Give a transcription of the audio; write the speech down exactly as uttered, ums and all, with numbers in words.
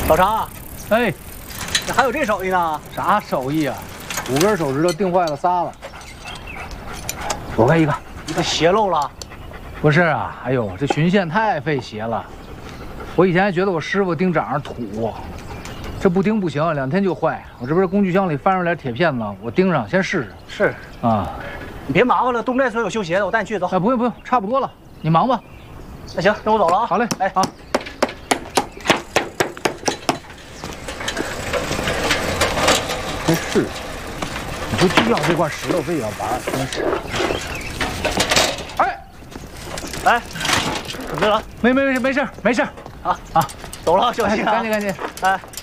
老常， 哎， 这还有这手艺呢？ 啥手艺啊？五根手指头钉坏了仨了。我开一个， 你这鞋漏了？ 不是啊，哎呦，这巡线太费鞋了。我以前还觉得我师傅钉掌上土，这不钉不行，两天就坏。我这不是工具箱里翻出来铁片子，我钉上先试试。 是啊，你别麻烦了，东寨村有修鞋的，我带你去走。 哎，不用不用，差不多了，你忙吧。 那行，那我走了啊。 好嘞， 哎好。真是，你就就要这块石头，非得要玩，真是。哎， 哎，怎么了？ 没没没事没事没事。 啊啊， 走了，小心啊！ 赶紧赶紧。 哎。